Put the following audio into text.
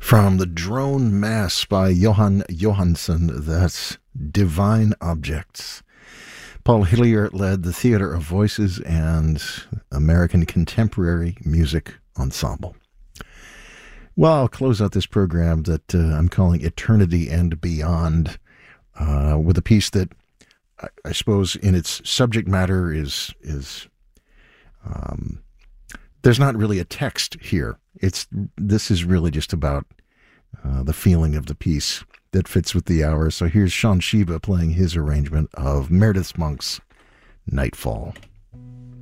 From the Drone Mass by Johan Johansson, that's Divine Objects. Paul Hillier led the Theater of Voices and American Contemporary Music Ensemble. Well, I'll close out this program that I'm calling Eternity and Beyond with a piece that I suppose in its subject matter is there's not really a text here. This is really just about the feeling of the piece that fits with the hour. So here's Sean Shiba playing his arrangement of Meredith Monk's Nightfall.